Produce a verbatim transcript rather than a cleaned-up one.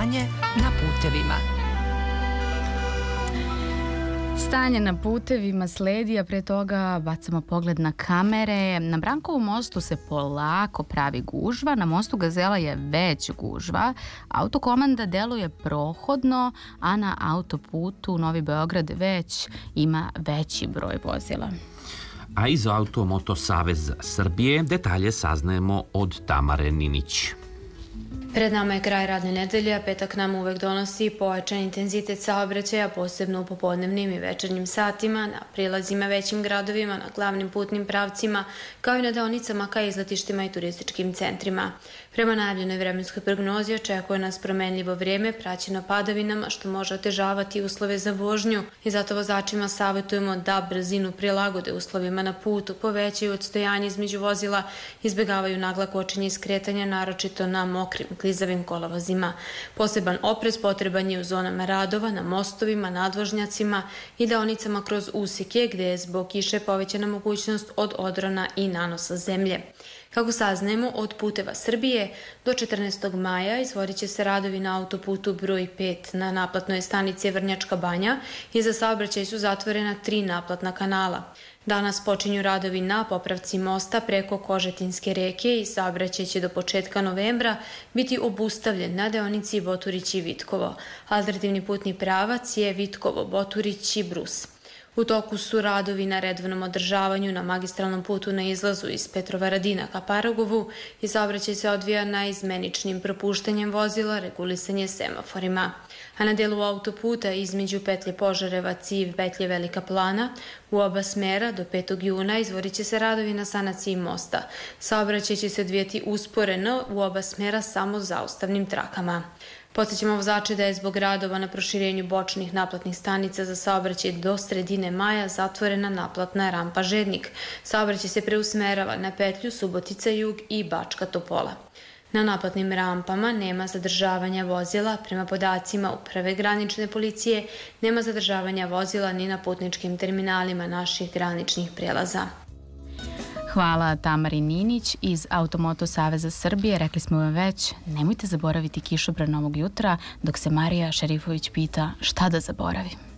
stanje na putevima. Stanje na putevima sledi, a pre toga bacamo pogled na kamere. Na Brankovom mostu se polako pravi gužva, na mostu Gazela je već gužva. Autokomanda deluje prohodno, a na autoputu Novi Beograd već ima veći broj vozila. A iz Automoto Saveza Srbije detalje saznajemo od Tamare Ninić. Pred nama je kraj radne nedelje, a petak nam uvek donosi pojačan intenzitet saobraćaja, posebno u popodnevnim i večernjim satima, na prilazima većim gradovima, na glavnim putnim pravcima, kao i na deonicama ka izletištima i turističkim centrima. Prema najavljenoj vremenskoj prognozi očekuje nas promenljivo vrijeme, praćeno padavinama, što može otežavati uslove za vožnju i zato vozačima savjetujemo da brzinu prilagode uslovima na putu, povećaju odstojanje između vozila, izbjegavaju nagla kočenja i skretanja, naročito na mokrim klizavim kolovozima. Poseban oprez potreban je u zonama radova, na mostovima, nadvožnjacima i deonicama kroz usike, gde je zbog kiše povećana mogućnost od odrona i nanosa zemlje. Kako saznajemo, od Puteva Srbije do četrnaestog maja izvodit će se radovi na autoputu broj pet na naplatnoj stanici Vrnjačka Banja i za saobraćaj su zatvorena tri naplatna kanala. Danas počinju radovi na popravci mosta preko Kožetinske reke i saobraćaj će do početka novembra biti obustavljen na deonici Boturić i Vitkovo. Alternativni putni pravac je Vitkovo, Boturić i Brus. U toku su radovi na redovnom održavanju na magistralnom putu na izlazu iz Petrovaradina ka Paragovu i saobraćaj se odvija na izmeničnim propuštanjem vozila, regulisanje semaforima. A na delu autoputa između petlje Požarevac i petlje Velika Plana u oba smera do petog juna izvodit će se radovi na sanaciji mosta. Saobraćaj će se odvijati usporeno u oba smera samo zaustavnim trakama. Podsjećamo vozače da je zbog radova na proširenju bočnih naplatnih stanica za saobraćaj do sredine maja zatvorena naplatna rampa Žednik. Saobraćaj se preusmerava na petlju Subotica Jug i Bačka Topola. Na naplatnim rampama nema zadržavanja vozila, prema podacima Uprave granične policije, nema zadržavanja vozila ni na putničkim terminalima naših graničnih prelaza. Hvala Tamari Ninić iz Automoto Saveza Srbije. Rekli smo vam već, nemojte zaboraviti kišobran ovog jutra, dok se Marija Šerifović pita šta da zaboravi.